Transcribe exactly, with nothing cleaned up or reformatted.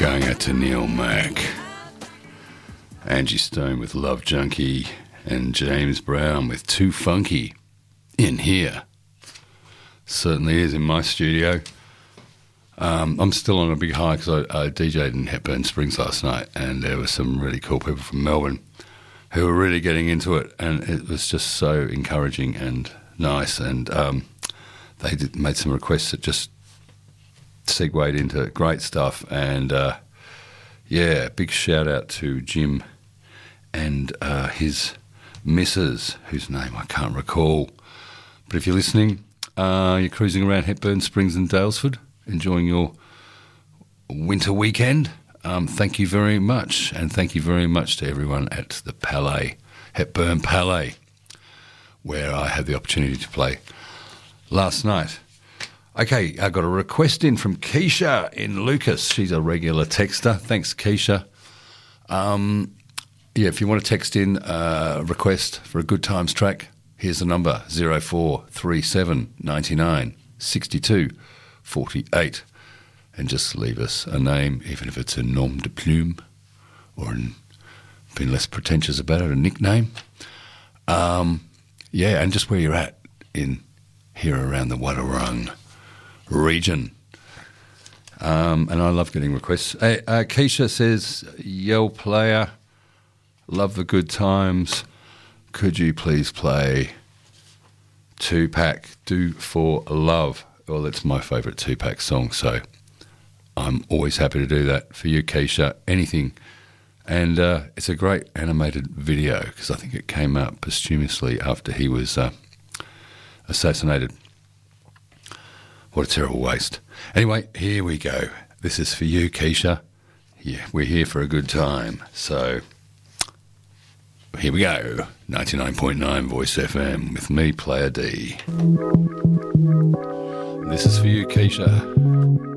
Going out to Neil Mack, Angie Stone with Love Junkie, and James Brown with Too Funky in here. Certainly is in my studio. Um, I'm still on a big high because I, I DJed in Hepburn Springs last night, and there were some really cool people from Melbourne who were really getting into it, and it was just so encouraging and nice. And um, they did, made some requests that just segued into great stuff. And uh, yeah, big shout out to Jim and uh, his missus, whose name I can't recall. But if you're listening, uh, you're cruising around Hepburn Springs and Dalesford, enjoying your winter weekend, um, thank you very much. And thank you very much to everyone at the Palais, Hepburn Palais, where I had the opportunity to play last night. Okay, I got a request in from Keisha in Lucas. She's a regular texter. Thanks, Keisha. Um, yeah, if you want to text in a request for a Good Times track, here's the number, zero four three seven nine nine six two four eight. And just leave us a name, even if it's a nom de plume or an, being less pretentious about it, a nickname. Um, yeah, and just where you're at in here around the Wadawurrung region. Um, and I love getting requests. Hey, uh, Keisha says, yo, player, love the good times. Could you please play Tupac, Do For Love? Well, that's my favourite Tupac song, so I'm always happy to do that for you, Keisha. Anything. And uh, it's a great animated video because I think it came out posthumously after he was uh, assassinated. What a terrible waste. Anyway, here we go. This is for you, Keisha. Yeah, we're here for a good time. So here we go. ninety-nine point nine Voice F M with me, Player D. This is for you, Keisha.